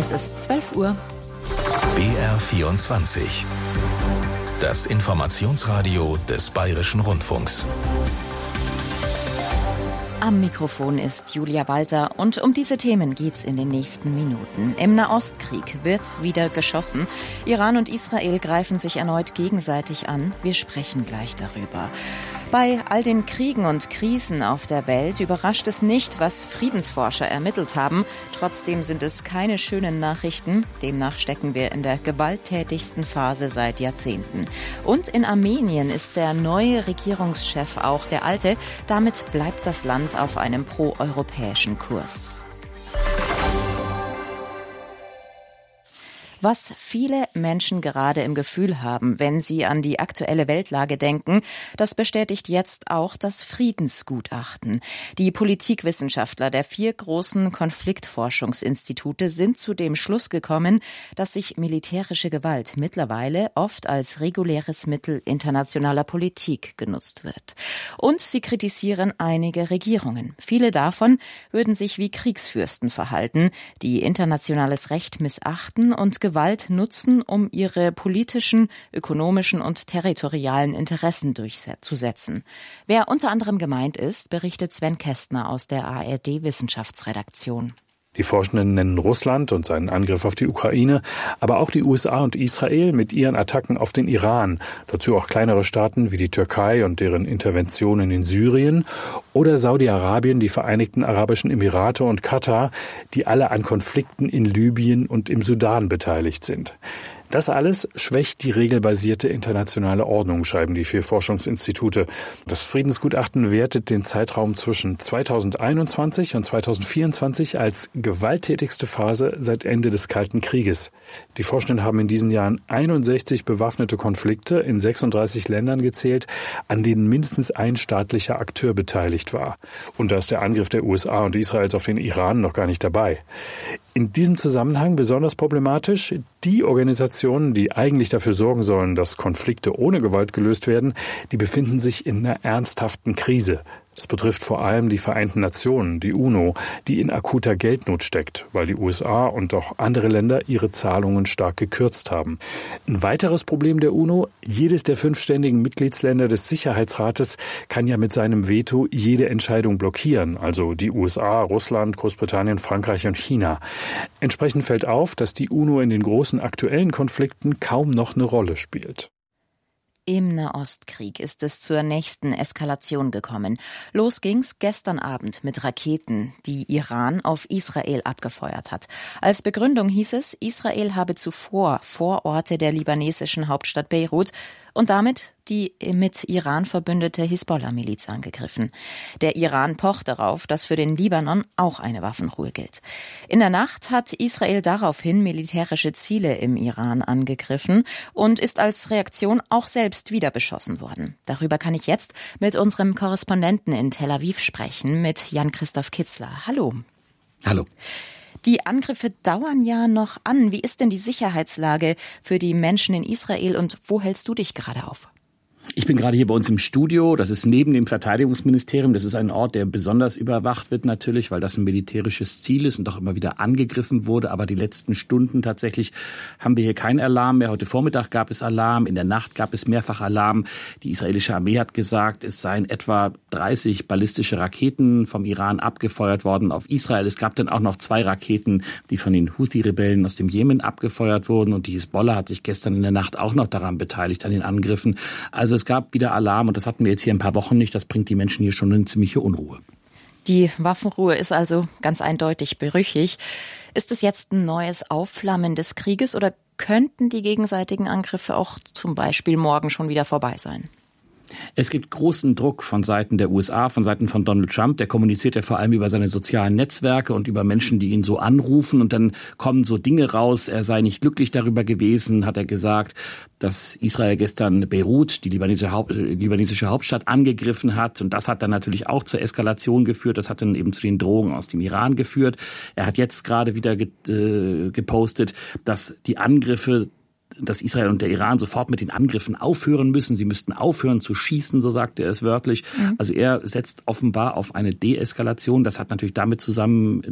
Es ist 12 Uhr. BR24. Das Informationsradio des Bayerischen Rundfunks. Am Mikrofon ist Julia Walter und um diese Themen geht's in den nächsten Minuten. Im Nahostkrieg wird wieder geschossen. Iran und Israel greifen sich erneut gegenseitig an. Wir sprechen gleich darüber. Bei all den Kriegen und Krisen auf der Welt überrascht es nicht, was Friedensforscher ermittelt haben. Trotzdem sind es keine schönen Nachrichten. Demnach stecken wir in der gewalttätigsten Phase seit Jahrzehnten. Und in Armenien ist der neue Regierungschef auch der alte. Damit bleibt das Land auf einem proeuropäischen Kurs. Was viele Menschen gerade im Gefühl haben, wenn sie an die aktuelle Weltlage denken, das bestätigt jetzt auch das Friedensgutachten. Die Politikwissenschaftler der 4 großen Konfliktforschungsinstitute sind zu dem Schluss gekommen, dass sich militärische Gewalt mittlerweile oft als reguläres Mittel internationaler Politik genutzt wird. Und sie kritisieren einige Regierungen. Viele davon würden sich wie Kriegsfürsten verhalten, die internationales Recht missachten und Gewalt nutzen, um ihre politischen, ökonomischen und territorialen Interessen durchzusetzen. Wer unter anderem gemeint ist, berichtet Sven Kästner aus der ARD-Wissenschaftsredaktion. Die Forschenden nennen Russland und seinen Angriff auf die Ukraine, aber auch die USA und Israel mit ihren Attacken auf den Iran, dazu auch kleinere Staaten wie die Türkei und deren Interventionen in Syrien oder Saudi-Arabien, die Vereinigten Arabischen Emirate und Katar, die alle an Konflikten in Libyen und im Sudan beteiligt sind. Das alles schwächt die regelbasierte internationale Ordnung, schreiben die 4 Forschungsinstitute. Das Friedensgutachten wertet den Zeitraum zwischen 2021 und 2024 als gewalttätigste Phase seit Ende des Kalten Krieges. Die Forschenden haben in diesen Jahren 61 bewaffnete Konflikte in 36 Ländern gezählt, an denen mindestens ein staatlicher Akteur beteiligt war. Und da ist der Angriff der USA und Israels auf den Iran noch gar nicht dabei. In diesem Zusammenhang besonders problematisch: die Organisationen, die eigentlich dafür sorgen sollen, dass Konflikte ohne Gewalt gelöst werden, die befinden sich in einer ernsthaften Krise. Das betrifft vor allem die Vereinten Nationen, die UNO, die in akuter Geldnot steckt, weil die USA und auch andere Länder ihre Zahlungen stark gekürzt haben. Ein weiteres Problem der UNO: jedes der 5 ständigen Mitgliedsländer des Sicherheitsrates kann ja mit seinem Veto jede Entscheidung blockieren, also die USA, Russland, Großbritannien, Frankreich und China. Entsprechend fällt auf, dass die UNO in den großen aktuellen Konflikten kaum noch eine Rolle spielt. Im Nahostkrieg ist es zur nächsten Eskalation gekommen. Los ging's gestern Abend mit Raketen, die Iran auf Israel abgefeuert hat. Als Begründung hieß es, Israel habe zuvor Vororte der libanesischen Hauptstadt Beirut und damit die mit Iran verbündete Hisbollah-Miliz angegriffen. Der Iran pocht darauf, dass für den Libanon auch eine Waffenruhe gilt. In der Nacht hat Israel daraufhin militärische Ziele im Iran angegriffen und ist als Reaktion auch selbst wieder beschossen worden. Darüber kann ich jetzt mit unserem Korrespondenten in Tel Aviv sprechen, mit Jan-Christoph Kitzler. Hallo. Hallo. Die Angriffe dauern ja noch an. Wie ist denn die Sicherheitslage für die Menschen in Israel und wo hältst du dich gerade auf? Ich bin gerade hier bei uns im Studio. Das ist neben dem Verteidigungsministerium. Das ist ein Ort, der besonders überwacht wird natürlich, weil das ein militärisches Ziel ist und auch immer wieder angegriffen wurde. Aber die letzten Stunden tatsächlich haben wir hier keinen Alarm mehr. Heute Vormittag gab es Alarm. In der Nacht gab es mehrfach Alarm. Die israelische Armee hat gesagt, es seien etwa 30 ballistische Raketen vom Iran abgefeuert worden auf Israel. Es gab dann auch noch 2 Raketen, die von den Houthi-Rebellen aus dem Jemen abgefeuert wurden. Und die Hisbollah hat sich gestern in der Nacht auch noch daran beteiligt, an den Angriffen. Also es gab wieder Alarm und das hatten wir jetzt hier ein paar Wochen nicht. Das bringt die Menschen hier schon in ziemliche Unruhe. Die Waffenruhe ist also ganz eindeutig brüchig. Ist es jetzt ein neues Aufflammen des Krieges oder könnten die gegenseitigen Angriffe auch zum Beispiel morgen schon wieder vorbei sein? Es gibt großen Druck von Seiten der USA, von Seiten von Donald Trump. Der kommuniziert ja vor allem über seine sozialen Netzwerke und über Menschen, die ihn so anrufen. Und dann kommen so Dinge raus. Er sei nicht glücklich darüber gewesen, hat er gesagt, dass Israel gestern Beirut, die libanesische Hauptstadt, angegriffen hat. Und das hat dann natürlich auch zur Eskalation geführt. Das hat dann eben zu den Drohungen aus dem Iran geführt. Er hat jetzt gerade wieder gepostet, dass die Angriffe dass Israel und der Iran sofort mit den Angriffen aufhören müssen. Sie müssten aufhören zu schießen, so sagte er es wörtlich. Also er setzt offenbar auf eine Deeskalation. Das hängt natürlich damit zusammen,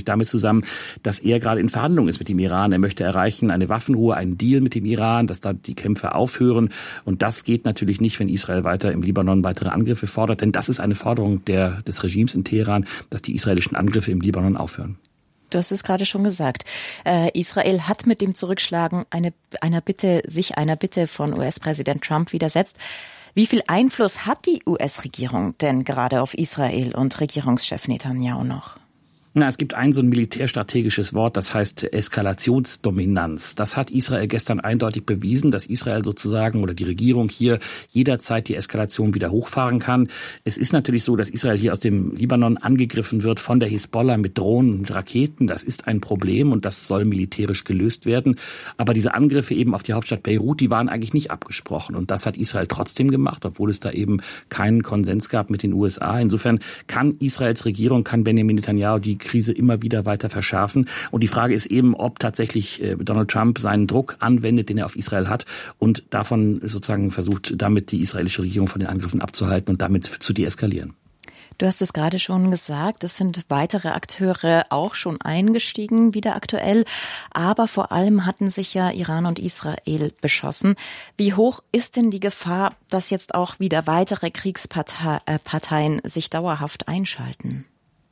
dass er gerade in Verhandlungen ist mit dem Iran. Er möchte erreichen eine Waffenruhe, einen Deal mit dem Iran, dass da die Kämpfe aufhören. Und das geht natürlich nicht, wenn Israel weiter im Libanon weitere Angriffe fordert. Denn das ist eine Forderung des Regimes in Teheran, dass die israelischen Angriffe im Libanon aufhören. Du hast es gerade schon gesagt. Israel hat mit dem Zurückschlagen einer Bitte von US-Präsident Trump widersetzt. Wie viel Einfluss hat die US-Regierung denn gerade auf Israel und Regierungschef Netanyahu noch? Es gibt so ein militärstrategisches Wort, das heißt Eskalationsdominanz. Das hat Israel gestern eindeutig bewiesen, dass Israel sozusagen oder die Regierung hier jederzeit die Eskalation wieder hochfahren kann. Es ist natürlich so, dass Israel hier aus dem Libanon angegriffen wird von der Hisbollah mit Drohnen und Raketen. Das ist ein Problem und das soll militärisch gelöst werden. Aber diese Angriffe eben auf die Hauptstadt Beirut, die waren eigentlich nicht abgesprochen. Und das hat Israel trotzdem gemacht, obwohl es da eben keinen Konsens gab mit den USA. Insofern kann Israels Regierung, kann Benjamin Netanyahu die Krise immer wieder weiter verschärfen. Und die Frage ist eben, ob tatsächlich Donald Trump seinen Druck anwendet, den er auf Israel hat und davon sozusagen versucht, damit die israelische Regierung von den Angriffen abzuhalten und damit zu deeskalieren. Du hast es gerade schon gesagt, es sind weitere Akteure auch schon eingestiegen, wieder aktuell. Aber vor allem hatten sich ja Iran und Israel beschossen. Wie hoch ist denn die Gefahr, dass jetzt auch wieder weitere Kriegsparteien sich dauerhaft einschalten?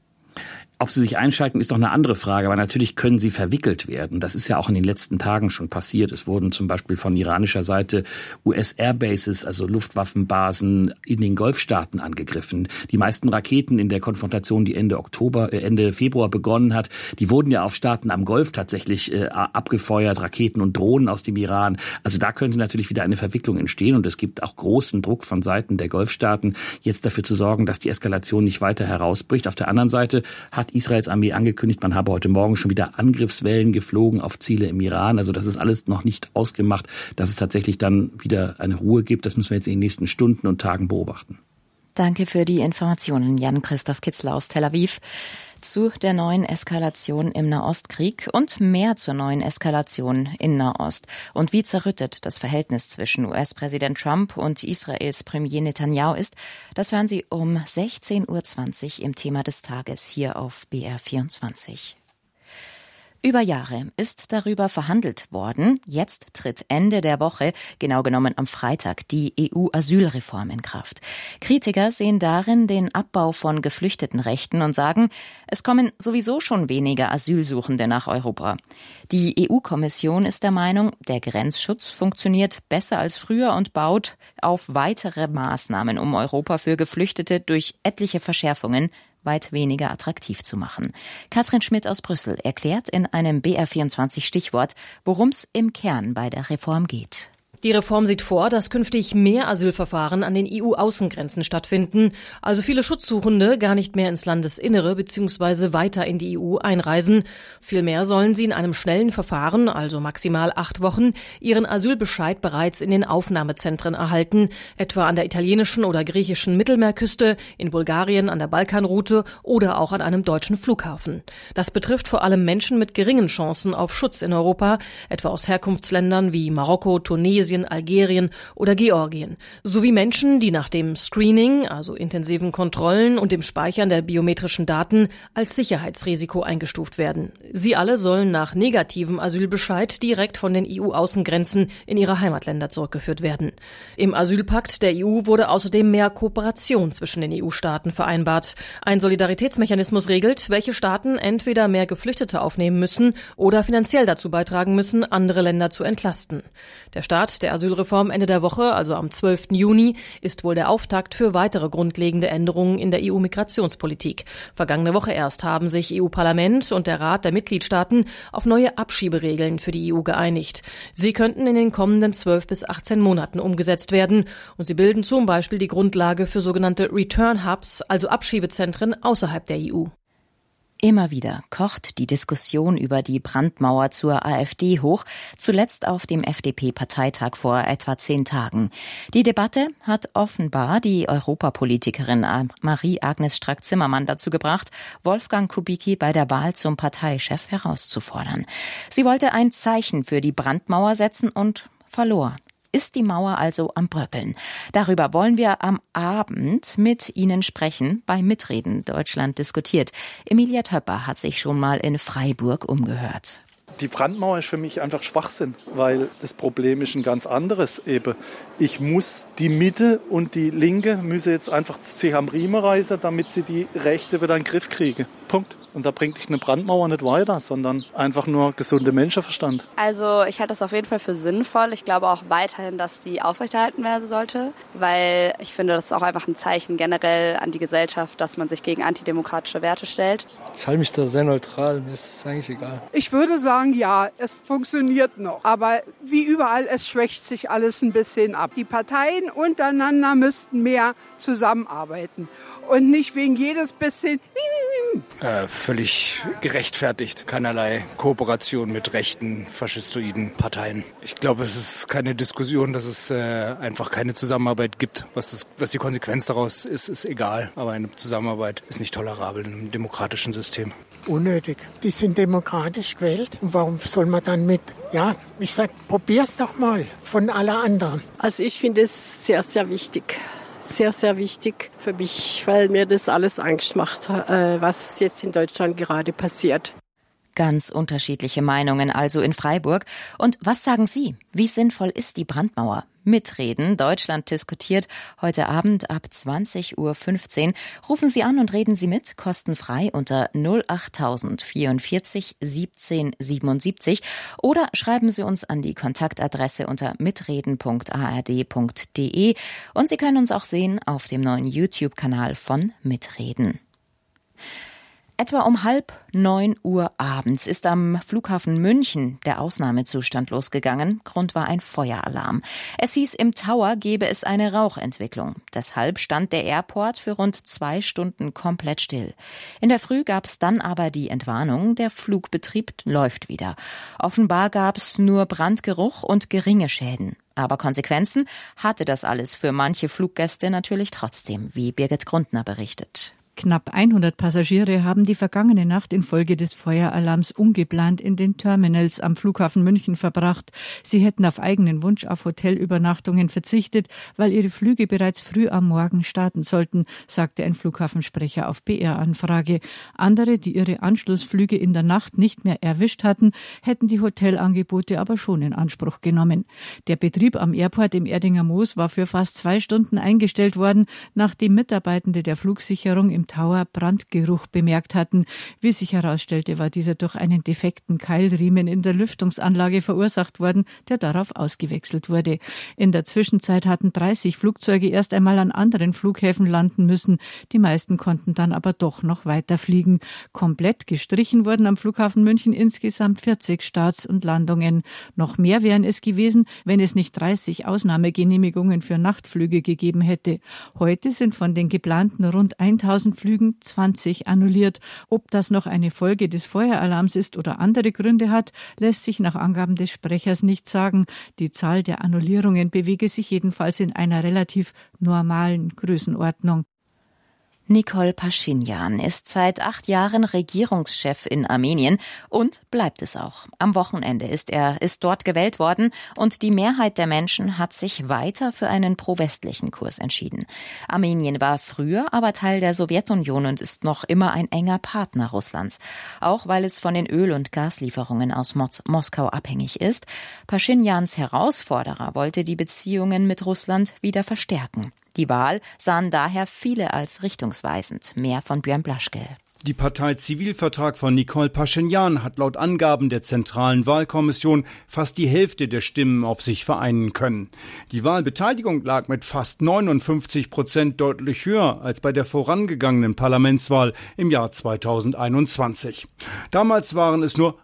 Ob sie sich einschalten, ist doch eine andere Frage, aber natürlich können sie verwickelt werden. Das ist ja auch in den letzten Tagen schon passiert. Es wurden zum Beispiel von iranischer Seite US-Airbases, also Luftwaffenbasen in den Golfstaaten angegriffen. Die meisten Raketen in der Konfrontation, die Ende Februar begonnen hat, die wurden ja auf Staaten am Golf tatsächlich abgefeuert, Raketen und Drohnen aus dem Iran. Also da könnte natürlich wieder eine Verwicklung entstehen und es gibt auch großen Druck von Seiten der Golfstaaten, jetzt dafür zu sorgen, dass die Eskalation nicht weiter herausbricht. Auf der anderen Seite hat Israels Armee angekündigt, man habe heute Morgen schon wieder Angriffswellen geflogen auf Ziele im Iran. Also das ist alles noch nicht ausgemacht, dass es tatsächlich dann wieder eine Ruhe gibt. Das müssen wir jetzt in den nächsten Stunden und Tagen beobachten. Danke für die Informationen, Jan-Christoph Kitzler aus Tel Aviv. Zu der neuen Eskalation im Nahostkrieg und mehr zur neuen Eskalation in Nahost. Und wie zerrüttet das Verhältnis zwischen US-Präsident Trump und Israels Premier Netanyahu ist, das hören Sie um 16.20 Uhr im Thema des Tages hier auf BR24. Über Jahre ist darüber verhandelt worden. Jetzt tritt Ende der Woche, genau genommen am Freitag, die EU-Asylreform in Kraft. Kritiker sehen darin den Abbau von Geflüchtetenrechten und sagen, es kommen sowieso schon weniger Asylsuchende nach Europa. Die EU-Kommission ist der Meinung, der Grenzschutz funktioniert besser als früher und baut auf weitere Maßnahmen, um Europa für Geflüchtete durch etliche Verschärfungen weit weniger attraktiv zu machen. Katrin Schmidt aus Brüssel erklärt in einem BR24-Stichwort, worum es im Kern bei der Reform geht. Die Reform sieht vor, dass künftig mehr Asylverfahren an den EU-Außengrenzen stattfinden, also viele Schutzsuchende gar nicht mehr ins Landesinnere bzw. weiter in die EU einreisen. Vielmehr sollen sie in einem schnellen Verfahren, also maximal 8 Wochen, ihren Asylbescheid bereits in den Aufnahmezentren erhalten, etwa an der italienischen oder griechischen Mittelmeerküste, in Bulgarien an der Balkanroute oder auch an einem deutschen Flughafen. Das betrifft vor allem Menschen mit geringen Chancen auf Schutz in Europa, etwa aus Herkunftsländern wie Marokko, Tunesien, Algerien oder Georgien, sowie Menschen, die nach dem Screening, also intensiven Kontrollen und dem Speichern der biometrischen Daten als Sicherheitsrisiko eingestuft werden. Sie alle sollen nach negativem Asylbescheid direkt von den EU-Außengrenzen in ihre Heimatländer zurückgeführt werden. Im Asylpakt der EU wurde außerdem mehr Kooperation zwischen den EU-Staaten vereinbart. Ein Solidaritätsmechanismus regelt, welche Staaten entweder mehr Geflüchtete aufnehmen müssen oder finanziell dazu beitragen müssen, andere Länder zu entlasten. Der Start der Asylreform Ende der Woche, also am 12. Juni, ist wohl der Auftakt für weitere grundlegende Änderungen in der EU-Migrationspolitik. Vergangene Woche erst haben sich EU-Parlament und der Rat der Mitgliedstaaten auf neue Abschieberegeln für die EU geeinigt. Sie könnten in den kommenden 12 bis 18 Monaten umgesetzt werden und sie bilden zum Beispiel die Grundlage für sogenannte Return Hubs, also Abschiebezentren außerhalb der EU. Immer wieder kocht die Diskussion über die Brandmauer zur AfD hoch, zuletzt auf dem FDP-Parteitag vor etwa 10 Tagen. Die Debatte hat offenbar die Europapolitikerin Marie-Agnes Strack-Zimmermann dazu gebracht, Wolfgang Kubicki bei der Wahl zum Parteichef herauszufordern. Sie wollte ein Zeichen für die Brandmauer setzen und verlor. Ist die Mauer also am Bröckeln? Darüber wollen wir am Abend mit Ihnen sprechen bei Mitreden Deutschland diskutiert. Emilia Töpper hat sich schon mal in Freiburg umgehört. Die Brandmauer ist für mich einfach Schwachsinn, weil das Problem ist ein ganz anderes eben. Ich muss die Mitte und die Linke müssen jetzt einfach sich am Riemen reißen, damit sie die Rechte wieder in den Griff kriegen. Punkt. Und da bringt dich eine Brandmauer nicht weiter, sondern einfach nur gesunder Menschenverstand. Also ich halte das auf jeden Fall für sinnvoll. Ich glaube auch weiterhin, dass die aufrechterhalten werden sollte, weil ich finde, das ist auch einfach ein Zeichen generell an die Gesellschaft, dass man sich gegen antidemokratische Werte stellt. Ich halte mich da sehr neutral, mir ist es eigentlich egal. Ich würde sagen, ja, es funktioniert noch. Aber wie überall, es schwächt sich alles ein bisschen ab. Die Parteien untereinander müssten mehr zusammenarbeiten und nicht wegen jedes bisschen völlig gerechtfertigt. Keinerlei Kooperation mit rechten, faschistoiden Parteien. Ich glaube, es ist keine Diskussion, dass es einfach keine Zusammenarbeit gibt. Was die Konsequenz daraus ist, ist egal. Aber eine Zusammenarbeit ist nicht tolerabel in einem demokratischen System. Unnötig. Die sind demokratisch gewählt. Und warum soll man dann ich sag, probier's doch mal von aller anderen. Also ich finde es sehr, sehr wichtig. Sehr, sehr wichtig für mich, weil mir das alles Angst macht, was jetzt in Deutschland gerade passiert. Ganz unterschiedliche Meinungen also in Freiburg. Und was sagen Sie? Wie sinnvoll ist die Brandmauer? Mitreden Deutschland diskutiert heute Abend ab 20:15 Uhr. Rufen Sie an und reden Sie mit, kostenfrei unter 08000 44 17 77 oder schreiben Sie uns an die Kontaktadresse unter mitreden.ard.de und Sie können uns auch sehen auf dem neuen YouTube-Kanal von Mitreden. Etwa um 8:30 Uhr abends ist am Flughafen München der Ausnahmezustand losgegangen. Grund war ein Feueralarm. Es hieß, im Tower gebe es eine Rauchentwicklung. Deshalb stand der Airport für rund 2 Stunden komplett still. In der Früh gab es dann aber die Entwarnung, der Flugbetrieb läuft wieder. Offenbar gab es nur Brandgeruch und geringe Schäden. Aber Konsequenzen hatte das alles für manche Fluggäste natürlich trotzdem, wie Birgit Grundner berichtet. Knapp 100 Passagiere haben die vergangene Nacht infolge des Feueralarms ungeplant in den Terminals am Flughafen München verbracht. Sie hätten auf eigenen Wunsch auf Hotelübernachtungen verzichtet, weil ihre Flüge bereits früh am Morgen starten sollten, sagte ein Flughafensprecher auf BR-Anfrage. Andere, die ihre Anschlussflüge in der Nacht nicht mehr erwischt hatten, hätten die Hotelangebote aber schon in Anspruch genommen. Der Betrieb am Airport im Erdinger Moos war für fast 2 Stunden eingestellt worden, nachdem Mitarbeitende der Flugsicherung im Tower Brandgeruch bemerkt hatten. Wie sich herausstellte, war dieser durch einen defekten Keilriemen in der Lüftungsanlage verursacht worden, der darauf ausgewechselt wurde. In der Zwischenzeit hatten 30 Flugzeuge erst einmal an anderen Flughäfen landen müssen. Die meisten konnten dann aber doch noch weiterfliegen. Komplett gestrichen wurden am Flughafen München insgesamt 40 Starts und Landungen. Noch mehr wären es gewesen, wenn es nicht 30 Ausnahmegenehmigungen für Nachtflüge gegeben hätte. Heute sind von den geplanten rund 1000 Flügen 20 annulliert. Ob das noch eine Folge des Feueralarms ist oder andere Gründe hat, lässt sich nach Angaben des Sprechers nicht sagen. Die Zahl der Annullierungen bewege sich jedenfalls in einer relativ normalen Größenordnung. Nikol Paschinjan ist seit 8 Jahren Regierungschef in Armenien und bleibt es auch. Am Wochenende ist dort gewählt worden und die Mehrheit der Menschen hat sich weiter für einen pro-westlichen Kurs entschieden. Armenien war früher aber Teil der Sowjetunion und ist noch immer ein enger Partner Russlands, auch weil es von den Öl- und Gaslieferungen aus Moskau abhängig ist. Paschinjans Herausforderer wollte die Beziehungen mit Russland wieder verstärken. Die Wahl sahen daher viele als richtungsweisend. Mehr von Björn Blaschke. Die Partei Zivilvertrag von Nikol Paschinjan hat laut Angaben der Zentralen Wahlkommission fast die Hälfte der Stimmen auf sich vereinen können. Die Wahlbeteiligung lag mit fast 59% deutlich höher als bei der vorangegangenen Parlamentswahl im Jahr 2021. Damals waren es nur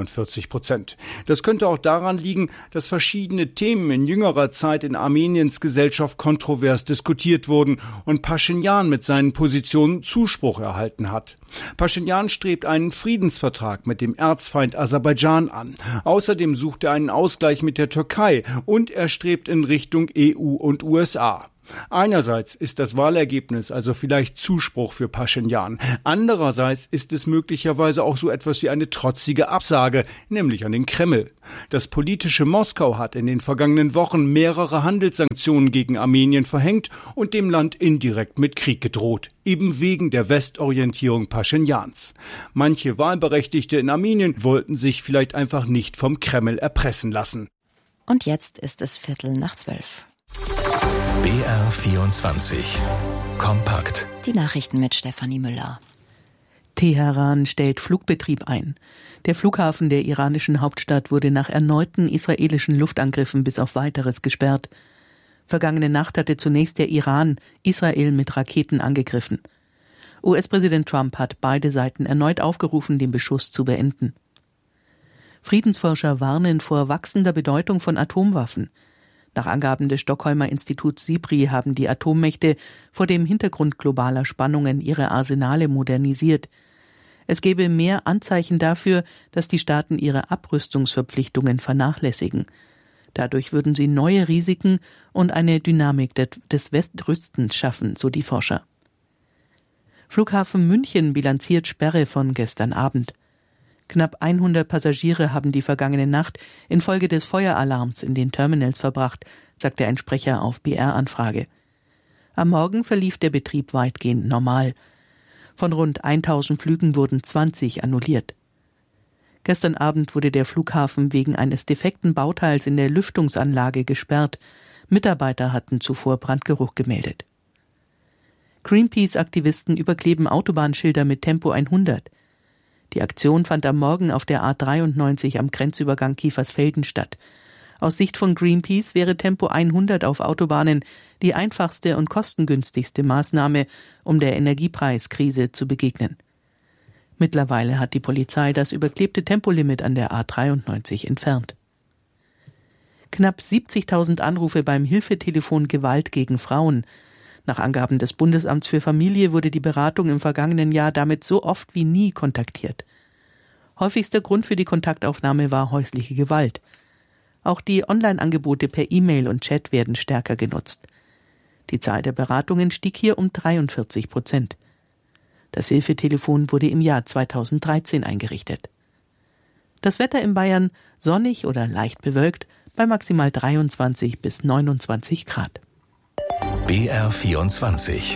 49%. Das könnte auch daran liegen, dass verschiedene Themen in jüngerer Zeit in Armeniens Gesellschaft kontrovers diskutiert wurden und Paschinjan mit seinen Positionen Zuspruch erhalten hat. Paschinjan strebt einen Friedensvertrag mit dem Erzfeind Aserbaidschan an. Außerdem sucht er einen Ausgleich mit der Türkei und er strebt in Richtung EU und USA. Einerseits ist das Wahlergebnis also vielleicht Zuspruch für Paschinjan. Andererseits ist es möglicherweise auch so etwas wie eine trotzige Absage, nämlich an den Kreml. Das politische Moskau hat in den vergangenen Wochen mehrere Handelssanktionen gegen Armenien verhängt und dem Land indirekt mit Krieg gedroht, eben wegen der Westorientierung Paschinjans. Manche Wahlberechtigte in Armenien wollten sich vielleicht einfach nicht vom Kreml erpressen lassen. Und jetzt ist es 11:45. BR24 Kompakt. Die Nachrichten mit Stefanie Müller. Teheran stellt Flugbetrieb ein. Der Flughafen der iranischen Hauptstadt wurde nach erneuten israelischen Luftangriffen bis auf Weiteres gesperrt. Vergangene Nacht hatte zunächst der Iran Israel mit Raketen angegriffen. US-Präsident Trump hat beide Seiten erneut aufgerufen, den Beschuss zu beenden. Friedensforscher warnen vor wachsender Bedeutung von Atomwaffen. Nach Angaben des Stockholmer Instituts SIPRI haben die Atommächte vor dem Hintergrund globaler Spannungen ihre Arsenale modernisiert. Es gäbe mehr Anzeichen dafür, dass die Staaten ihre Abrüstungsverpflichtungen vernachlässigen. Dadurch würden sie neue Risiken und eine Dynamik des Westrüstens schaffen, so die Forscher. Flughafen München bilanziert Sperre von gestern Abend. Knapp 100 Passagiere haben die vergangene Nacht infolge des Feueralarms in den Terminals verbracht, sagte ein Sprecher auf BR-Anfrage. Am Morgen verlief der Betrieb weitgehend normal. Von rund 1000 Flügen wurden 20 annulliert. Gestern Abend wurde der Flughafen wegen eines defekten Bauteils in der Lüftungsanlage gesperrt. Mitarbeiter hatten zuvor Brandgeruch gemeldet. Greenpeace-Aktivisten überkleben Autobahnschilder mit Tempo 100. Die Aktion fand am Morgen auf der A93 am Grenzübergang Kiefersfelden statt. Aus Sicht von Greenpeace wäre Tempo 100 auf Autobahnen die einfachste und kostengünstigste Maßnahme, um der Energiepreiskrise zu begegnen. Mittlerweile hat die Polizei das überklebte Tempolimit an der A93 entfernt. Knapp 70.000 Anrufe beim Hilfetelefon Gewalt gegen Frauen. Nach Angaben des Bundesamts für Familie wurde die Beratung im vergangenen Jahr damit so oft wie nie kontaktiert. Häufigster Grund für die Kontaktaufnahme war häusliche Gewalt. Auch die Online-Angebote per E-Mail und Chat werden stärker genutzt. Die Zahl der Beratungen stieg hier um 43%. Das Hilfetelefon wurde im Jahr 2013 eingerichtet. Das Wetter in Bayern sonnig oder leicht bewölkt bei maximal 23 bis 29 Grad. BR24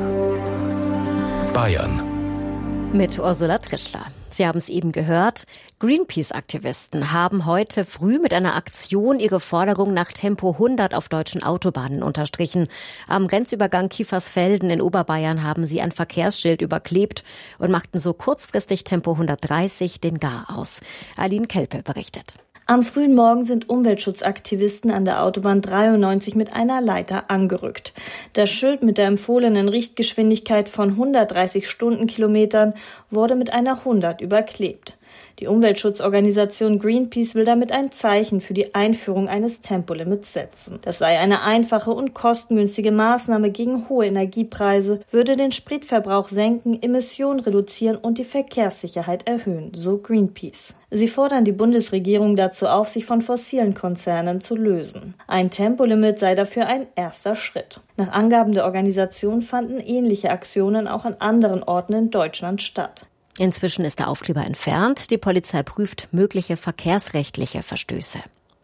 Bayern mit Ursula Trischler. Sie haben es eben gehört. Greenpeace-Aktivisten haben heute früh mit einer Aktion ihre Forderung nach Tempo 100 auf deutschen Autobahnen unterstrichen. Am Grenzübergang Kiefersfelden in Oberbayern haben sie ein Verkehrsschild überklebt und machten so kurzfristig Tempo 130 den Gar aus. Aline Kelpe berichtet. Am frühen Morgen sind Umweltschutzaktivisten an der Autobahn 93 mit einer Leiter angerückt. Das Schild mit der empfohlenen Richtgeschwindigkeit von 130 Stundenkilometern wurde mit einer 100 überklebt. Die Umweltschutzorganisation Greenpeace will damit ein Zeichen für die Einführung eines Tempolimits setzen. Das sei eine einfache und kostengünstige Maßnahme gegen hohe Energiepreise, würde den Spritverbrauch senken, Emissionen reduzieren und die Verkehrssicherheit erhöhen, so Greenpeace. Sie fordern die Bundesregierung dazu auf, sich von fossilen Konzernen zu lösen. Ein Tempolimit sei dafür ein erster Schritt. Nach Angaben der Organisation fanden ähnliche Aktionen auch an anderen Orten in Deutschland statt. Inzwischen ist der Aufkleber entfernt. Die Polizei prüft mögliche verkehrsrechtliche Verstöße.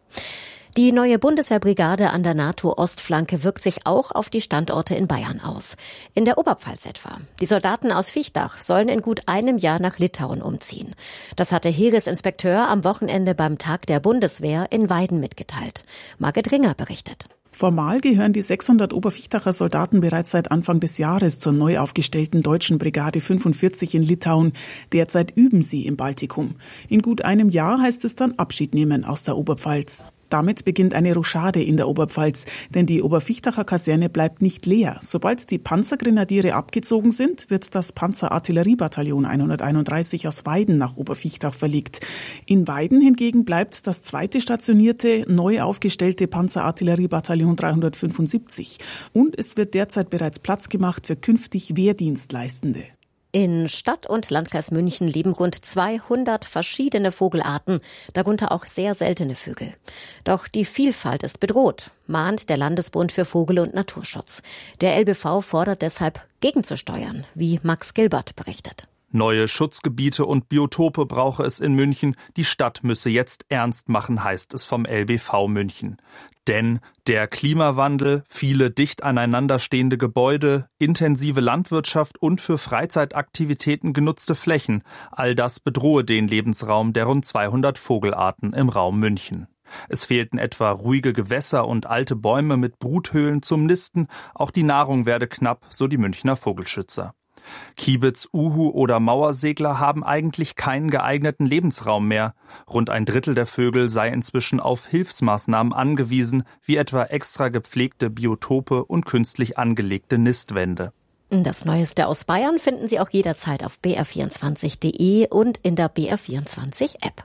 Die neue Bundeswehrbrigade an der NATO-Ostflanke wirkt sich auch auf die Standorte in Bayern aus. In der Oberpfalz etwa. Die Soldaten aus Viechtach sollen in gut einem Jahr nach Litauen umziehen. Das hatte Heeresinspekteur am Wochenende beim Tag der Bundeswehr in Weiden mitgeteilt. Margit Ringer berichtet. Formal gehören die 600 Oberviechtacher Soldaten bereits seit Anfang des Jahres zur neu aufgestellten deutschen Brigade 45 in Litauen. Derzeit üben sie im Baltikum. In gut einem Jahr heißt es dann Abschied nehmen aus der Oberpfalz. Damit beginnt eine Rochade in der Oberpfalz, denn die Oberviechtacher Kaserne bleibt nicht leer. Sobald die Panzergrenadiere abgezogen sind, wird das Panzerartilleriebataillon 131 aus Weiden nach Oberviechtach verlegt. In Weiden hingegen bleibt das zweite stationierte, neu aufgestellte Panzerartilleriebataillon 375. Und es wird derzeit bereits Platz gemacht für künftig Wehrdienstleistende. In Stadt und Landkreis München leben rund 200 verschiedene Vogelarten, darunter auch sehr seltene Vögel. Doch die Vielfalt ist bedroht, mahnt der Landesbund für Vogel- und Naturschutz. Der LBV fordert deshalb, gegenzusteuern, wie Max Gilbert berichtet. Neue Schutzgebiete und Biotope brauche es in München. Die Stadt müsse jetzt ernst machen, heißt es vom LBV München. Denn der Klimawandel, viele dicht aneinander stehende Gebäude, intensive Landwirtschaft und für Freizeitaktivitäten genutzte Flächen, all das bedrohe den Lebensraum der rund 200 Vogelarten im Raum München. Es fehlten etwa ruhige Gewässer und alte Bäume mit Bruthöhlen zum Nisten. Auch die Nahrung werde knapp, so die Münchner Vogelschützer. Kiebitz, Uhu oder Mauersegler haben eigentlich keinen geeigneten Lebensraum mehr. Rund ein Drittel der Vögel sei inzwischen auf Hilfsmaßnahmen angewiesen, wie etwa extra gepflegte Biotope und künstlich angelegte Nistwände. Das Neueste aus Bayern finden Sie auch jederzeit auf br24.de und in der BR24-App.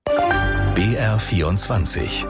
BR24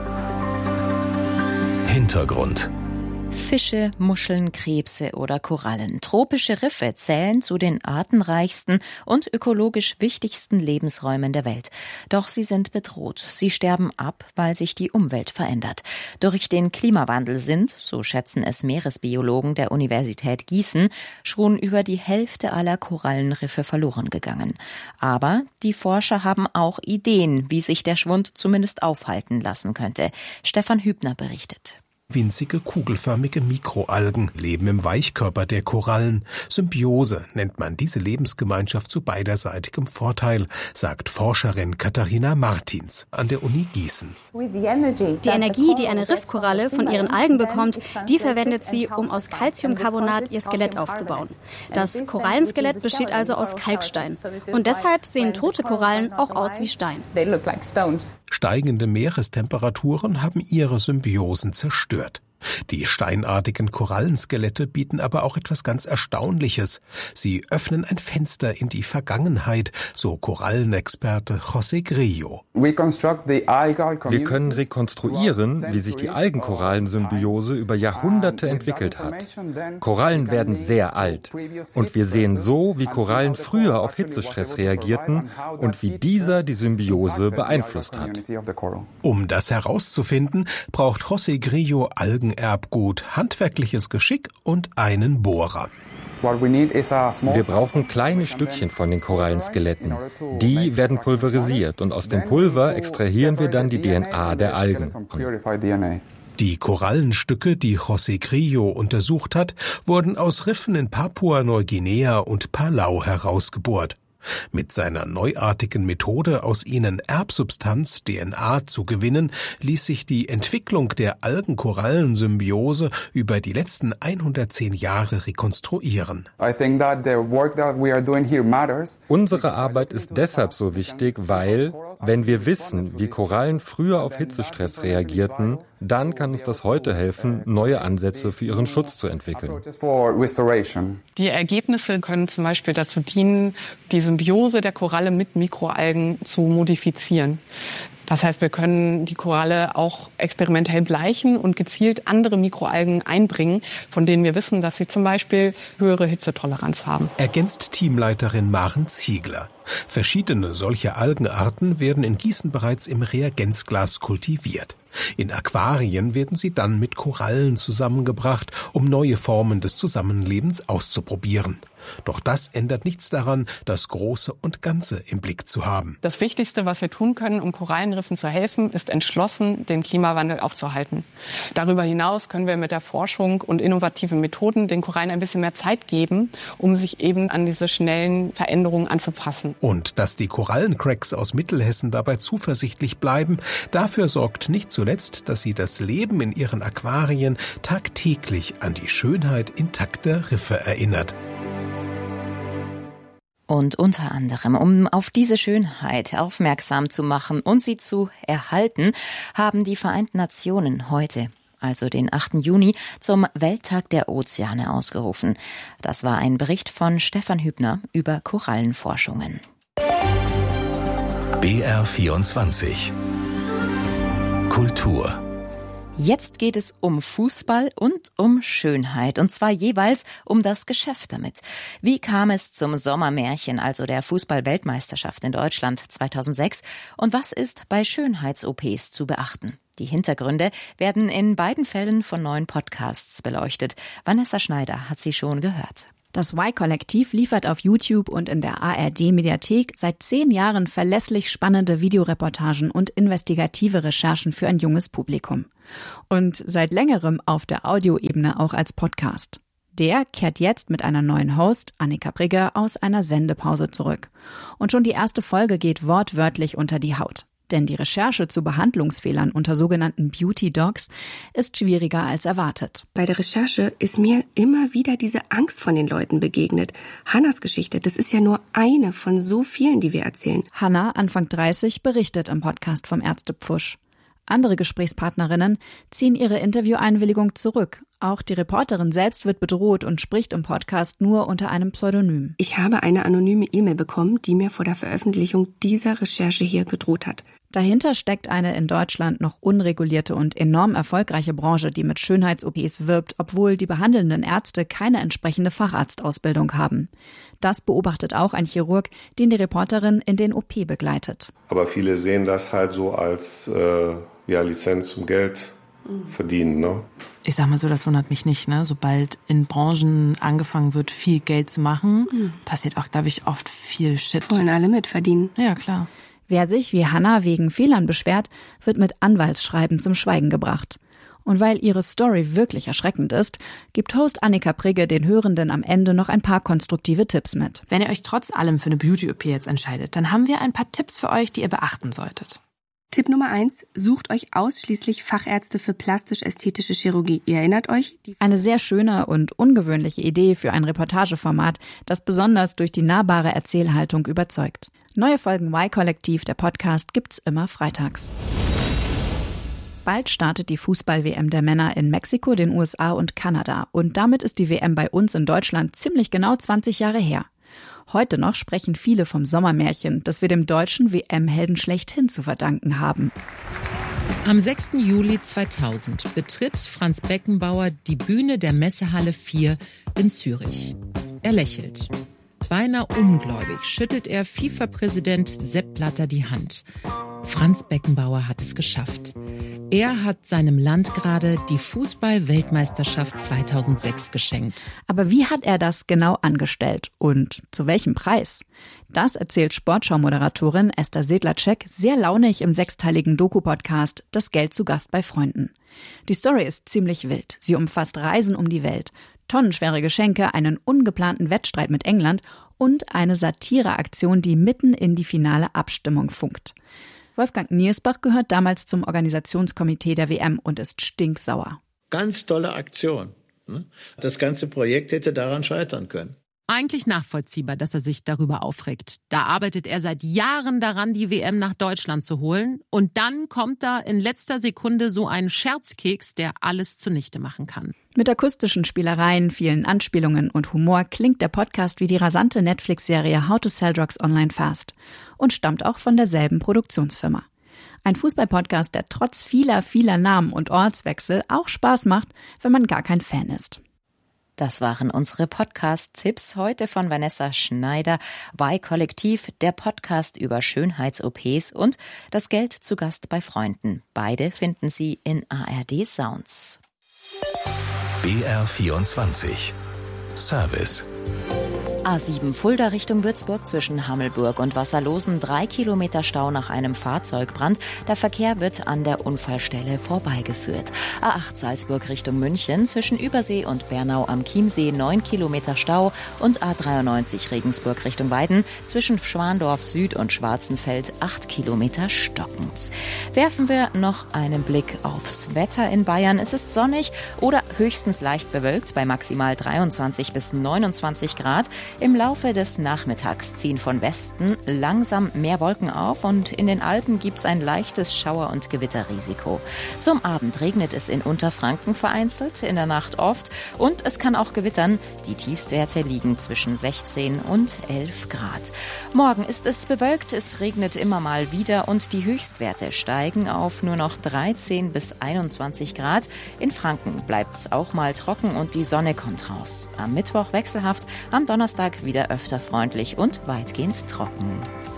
Hintergrund. Fische, Muscheln, Krebse oder Korallen. Tropische Riffe zählen zu den artenreichsten und ökologisch wichtigsten Lebensräumen der Welt. Doch sie sind bedroht. Sie sterben ab, weil sich die Umwelt verändert. Durch den Klimawandel sind, so schätzen es Meeresbiologen der Universität Gießen, schon über die Hälfte aller Korallenriffe verloren gegangen. Aber die Forscher haben auch Ideen, wie sich der Schwund zumindest aufhalten lassen könnte. Stefan Hübner berichtet. Winzige, kugelförmige Mikroalgen leben im Weichkörper der Korallen. Symbiose nennt man diese Lebensgemeinschaft zu beiderseitigem Vorteil, sagt Forscherin Katharina Martins an der Uni Gießen. Die Energie, die eine Riffkoralle von ihren Algen bekommt, die verwendet sie, um aus Calciumcarbonat ihr Skelett aufzubauen. Das Korallenskelett besteht also aus Kalkstein. Und deshalb sehen tote Korallen auch aus wie Stein. Steigende Meerestemperaturen haben ihre Symbiosen zerstört. Die steinartigen Korallenskelette bieten aber auch etwas ganz Erstaunliches. Sie öffnen ein Fenster in die Vergangenheit, so Korallenexperte José Grillo. Wir können rekonstruieren, wie sich die Algenkorallensymbiose über Jahrhunderte entwickelt hat. Korallen werden sehr alt. Und wir sehen so, wie Korallen früher auf Hitzestress reagierten und wie dieser die Symbiose beeinflusst hat. Um das herauszufinden, braucht José Grillo Algenerbgut, handwerkliches Geschick und einen Bohrer. Wir brauchen kleine Stückchen von den Korallenskeletten. Die werden pulverisiert und aus dem Pulver extrahieren wir dann die DNA der Algen. Die Korallenstücke, die José Grillo untersucht hat, wurden aus Riffen in Papua-Neuguinea und Palau herausgebohrt. Mit seiner neuartigen Methode, aus ihnen Erbsubstanz, DNA, zu gewinnen, ließ sich die Entwicklung der Algenkorallensymbiose über die letzten 110 Jahre rekonstruieren. Unsere Arbeit ist deshalb so wichtig, weil, wenn wir wissen, wie Korallen früher auf Hitzestress reagierten, dann kann uns das heute helfen, neue Ansätze für ihren Schutz zu entwickeln. Die Ergebnisse können zum Beispiel dazu dienen, die Symbiose der Koralle mit Mikroalgen zu modifizieren. Das heißt, wir können die Koralle auch experimentell bleichen und gezielt andere Mikroalgen einbringen, von denen wir wissen, dass sie zum Beispiel höhere Hitzetoleranz haben. Ergänzt Teamleiterin Maren Ziegler. Verschiedene solche Algenarten werden in Gießen bereits im Reagenzglas kultiviert. In Aquarien werden sie dann mit Korallen zusammengebracht, um neue Formen des Zusammenlebens auszuprobieren. Doch das ändert nichts daran, das Große und Ganze im Blick zu haben. Das Wichtigste, was wir tun können, um Korallenriffen zu helfen, ist entschlossen, den Klimawandel aufzuhalten. Darüber hinaus können wir mit der Forschung und innovativen Methoden den Korallen ein bisschen mehr Zeit geben, um sich eben an diese schnellen Veränderungen anzupassen. Und dass die Korallencracks aus Mittelhessen dabei zuversichtlich bleiben, dafür sorgt nicht zuletzt, dass sie das Leben in ihren Aquarien tagtäglich an die Schönheit intakter Riffe erinnert. Und unter anderem, um auf diese Schönheit aufmerksam zu machen und sie zu erhalten, haben die Vereinten Nationen heute, also den 8. Juni, zum Welttag der Ozeane ausgerufen. Das war ein Bericht von Stefan Hübner über Korallenforschungen. BR24 Kultur. Jetzt geht es um Fußball und um Schönheit, und zwar jeweils um das Geschäft damit. Wie kam es zum Sommermärchen, also der Fußball-Weltmeisterschaft in Deutschland 2006, und was ist bei Schönheits-OPs zu beachten? Die Hintergründe werden in beiden Fällen von neuen Podcasts beleuchtet. Vanessa Schneider hat sie schon gehört. Das Y-Kollektiv liefert auf YouTube und in der ARD-Mediathek seit 10 Jahren verlässlich spannende Videoreportagen und investigative Recherchen für ein junges Publikum. Und seit längerem auf der Audioebene auch als Podcast. Der kehrt jetzt mit einer neuen Host, Annika Brigge, aus einer Sendepause zurück. Und schon die erste Folge geht wortwörtlich unter die Haut. Denn die Recherche zu Behandlungsfehlern unter sogenannten Beauty Dogs ist schwieriger als erwartet. Bei der Recherche ist mir immer wieder diese Angst von den Leuten begegnet. Hannas Geschichte, das ist ja nur eine von so vielen, die wir erzählen. Hanna, Anfang 30, berichtet im Podcast vom Ärztepfusch. Andere Gesprächspartnerinnen ziehen ihre Intervieweinwilligung zurück. Auch die Reporterin selbst wird bedroht und spricht im Podcast nur unter einem Pseudonym. Ich habe eine anonyme E-Mail bekommen, die mir vor der Veröffentlichung dieser Recherche hier gedroht hat. Dahinter steckt eine in Deutschland noch unregulierte und enorm erfolgreiche Branche, die mit Schönheits-OPs wirbt, obwohl die behandelnden Ärzte keine entsprechende Facharztausbildung haben. Das beobachtet auch ein Chirurg, den die Reporterin in den OP begleitet. Aber viele sehen das halt so als Lizenz zum Geld verdienen, ne? Ich sag mal so, das wundert mich nicht, ne? Sobald in Branchen angefangen wird, viel Geld zu machen, passiert auch, glaube ich, oft viel Shit. Wollen alle mitverdienen. Ja, klar. Wer sich wie Hanna wegen Fehlern beschwert, wird mit Anwaltsschreiben zum Schweigen gebracht. Und weil ihre Story wirklich erschreckend ist, gibt Host Annika Brigge den Hörenden am Ende noch ein paar konstruktive Tipps mit. Wenn ihr euch trotz allem für eine Beauty-OP jetzt entscheidet, dann haben wir ein paar Tipps für euch, die ihr beachten solltet. Tipp Nummer 1, sucht euch ausschließlich Fachärzte für plastisch-ästhetische Chirurgie. Ihr erinnert euch? Eine sehr schöne und ungewöhnliche Idee für ein Reportageformat, das besonders durch die nahbare Erzählhaltung überzeugt. Neue Folgen Y-Kollektiv, der Podcast, gibt's immer freitags. Bald startet die Fußball-WM der Männer in Mexiko, den USA und Kanada. Und damit ist die WM bei uns in Deutschland ziemlich genau 20 Jahre her. Heute noch sprechen viele vom Sommermärchen, das wir dem deutschen WM-Helden schlechthin zu verdanken haben. Am 6. Juli 2000 betritt Franz Beckenbauer die Bühne der Messehalle 4 in Zürich. Er lächelt. Beinahe ungläubig schüttelt er FIFA-Präsident Sepp Blatter die Hand. Franz Beckenbauer hat es geschafft. Er hat seinem Land gerade die Fußball-Weltmeisterschaft 2006 geschenkt. Aber wie hat er das genau angestellt und zu welchem Preis? Das erzählt Sportschau-Moderatorin Esther Sedlacek sehr launig im 6-teiligen Doku-Podcast Das Geld zu Gast bei Freunden. Die Story ist ziemlich wild. Sie umfasst Reisen um die Welt, tonnenschwere Geschenke, einen ungeplanten Wettstreit mit England und eine Satireaktion, die mitten in die finale Abstimmung funkt. Wolfgang Niersbach gehört damals zum Organisationskomitee der WM und ist stinksauer. Ganz tolle Aktion. Das ganze Projekt hätte daran scheitern können. Eigentlich nachvollziehbar, dass er sich darüber aufregt. Da arbeitet er seit Jahren daran, die WM nach Deutschland zu holen. Und dann kommt da in letzter Sekunde so ein Scherzkeks, der alles zunichte machen kann. Mit akustischen Spielereien, vielen Anspielungen und Humor klingt der Podcast wie die rasante Netflix-Serie How to Sell Drugs Online Fast und stammt auch von derselben Produktionsfirma. Ein Fußball-Podcast, der trotz vieler Namen und Ortswechsel auch Spaß macht, wenn man gar kein Fan ist. Das waren unsere Podcast-Tipps heute von Vanessa Schneider, Y-Kollektiv, der Podcast über Schönheits-OPs und Das Geld zu Gast bei Freunden. Beide finden Sie in ARD Sounds. BR24 Service. A7 Fulda Richtung Würzburg zwischen Hammelburg und Wasserlosen 3 Kilometer Stau nach einem Fahrzeugbrand. Der Verkehr wird an der Unfallstelle vorbeigeführt. A8 Salzburg Richtung München zwischen Übersee und Bernau am Chiemsee 9 Kilometer Stau und A93 Regensburg Richtung Weiden zwischen Schwandorf Süd und Schwarzenfeld 8 Kilometer stockend. Werfen wir noch einen Blick aufs Wetter in Bayern. Es ist sonnig oder höchstens leicht bewölkt bei maximal 23 bis 29 Grad. Im Laufe des Nachmittags ziehen von Westen langsam mehr Wolken auf und in den Alpen gibt's ein leichtes Schauer- und Gewitterrisiko. Zum Abend regnet es in Unterfranken vereinzelt, in der Nacht oft und es kann auch gewittern. Die Tiefstwerte liegen zwischen 16 und 11 Grad. Morgen ist es bewölkt, es regnet immer mal wieder und die Höchstwerte steigen auf nur noch 13 bis 21 Grad. In Franken bleibt's auch mal trocken und die Sonne kommt raus. Am Mittwoch wechselhaft, am Donnerstag wieder öfter freundlich und weitgehend trocken.